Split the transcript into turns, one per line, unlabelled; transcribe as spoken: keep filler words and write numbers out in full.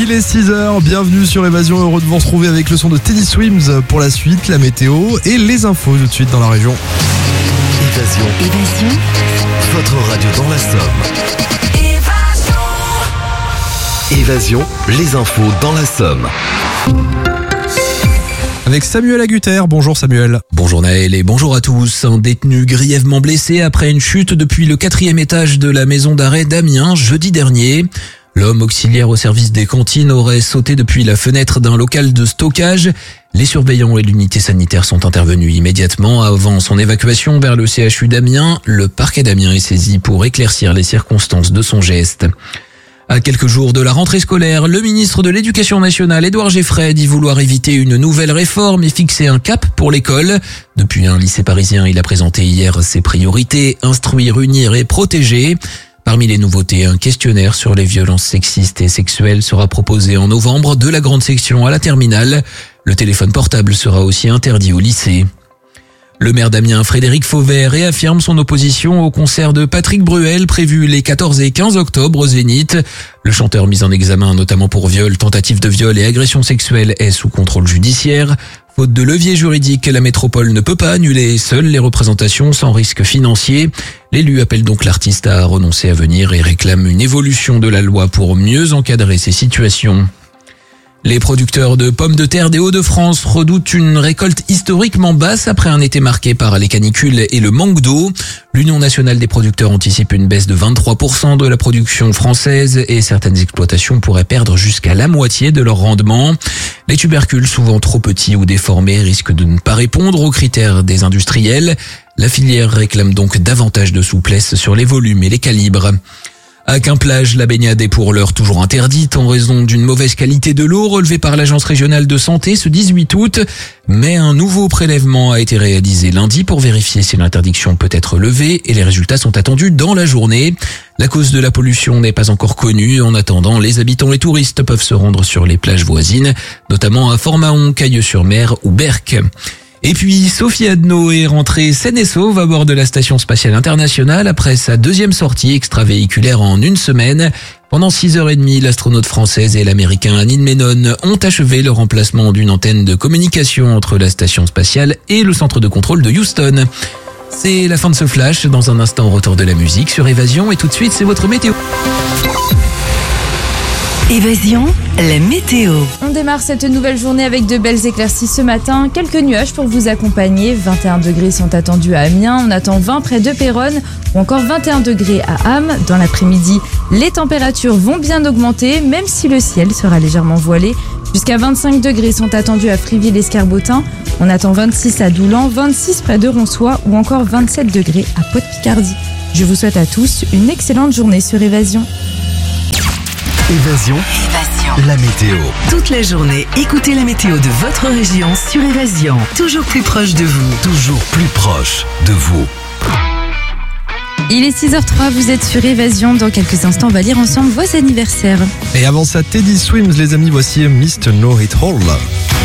Il est six heures, bienvenue sur Évasion, heureux de vous retrouver avec le son de Teddy Swims pour la suite, la météo et les infos tout de suite dans la région.
Évasion.
Évasion.
Votre radio dans la Somme. Évasion. Évasion, les infos dans la Somme.
Avec Samuel Agutter, bonjour Samuel.
Bonjour Naël et bonjour à tous. Un détenu grièvement blessé après une chute depuis le quatrième étage de la maison d'arrêt d'Amiens jeudi dernier. L'homme auxiliaire au service des cantines aurait sauté depuis la fenêtre d'un local de stockage. Les surveillants et l'unité sanitaire sont intervenus immédiatement avant son évacuation vers le C H U d'Amiens. Le parquet d'Amiens est saisi pour éclaircir les circonstances de son geste. À quelques jours de la rentrée scolaire, le ministre de l'Éducation nationale, Édouard Geffray, dit vouloir éviter une nouvelle réforme et fixer un cap pour l'école. Depuis un lycée parisien, il a présenté hier ses priorités, instruire, unir et protéger. Parmi les nouveautés, un questionnaire sur les violences sexistes et sexuelles sera proposé en novembre de la grande section à la terminale. Le téléphone portable sera aussi interdit au lycée. Le maire d'Amiens, Frédéric Fauvet, réaffirme son opposition au concert de Patrick Bruel prévu les quatorze et quinze octobre au Zénith. Le chanteur mis en examen notamment pour viol, tentative de viol et agression sexuelle est sous contrôle judiciaire. Faute de levier juridique, la métropole ne peut pas annuler seules les représentations sans risque financier. L'élu appelle donc l'artiste à renoncer à venir et réclame une évolution de la loi pour mieux encadrer ces situations. Les producteurs de pommes de terre des Hauts-de-France redoutent une récolte historiquement basse après un été marqué par les canicules et le manque d'eau. L'Union nationale des producteurs anticipe une baisse de vingt-trois pour cent de la production française et certaines exploitations pourraient perdre jusqu'à la moitié de leur rendement. Les tubercules, souvent trop petits ou déformés, risquent de ne pas répondre aux critères des industriels. La filière réclame donc davantage de souplesse sur les volumes et les calibres. À Quimplage, la baignade est pour l'heure toujours interdite en raison d'une mauvaise qualité de l'eau relevée par l'Agence régionale de santé ce dix-huit août. Mais un nouveau prélèvement a été réalisé lundi pour vérifier si l'interdiction peut être levée et les résultats sont attendus dans la journée. La cause de la pollution n'est pas encore connue. En attendant, les habitants et touristes peuvent se rendre sur les plages voisines, notamment à Fort-Mahon, Cailleux-sur-Mer ou Berck. Et puis, Sophie Adno est rentrée saine et sauve à bord de la Station Spatiale Internationale après sa deuxième sortie extravéhiculaire en une semaine. Pendant six heures trente, l'astronaute française et l'américain Anine Menon ont achevé le remplacement d'une antenne de communication entre la Station Spatiale et le centre de contrôle de Houston. C'est la fin de ce flash. Dans un instant, retour de la musique sur Évasion et tout de suite, c'est votre météo.
Évasion, la météo.
On démarre cette nouvelle journée avec de belles éclaircies ce matin. Quelques nuages pour vous accompagner. vingt et un degrés sont attendus à Amiens. On attend vingt près de Péronne ou encore vingt et un degrés à Ham. Dans l'après-midi, les températures vont bien augmenter, même si le ciel sera légèrement voilé. Jusqu'à vingt-cinq degrés sont attendus à Friville-Escarbotin. On attend vingt-six à Doulan, vingt-six près de Ronsois ou encore vingt-sept degrés à Pau-de-Picardie. Je vous souhaite à tous une excellente journée sur Évasion.
Évasion.
Évasion.
La météo.
Toute la journée, écoutez la météo de votre région sur Évasion. Toujours plus proche de vous.
Toujours plus proche de vous.
Il est six heures trois, vous êtes sur Évasion. Dans quelques instants, on va lire ensemble vos anniversaires.
Et avant ça, Teddy Swims, les amis, voici Mister No Hit Hall.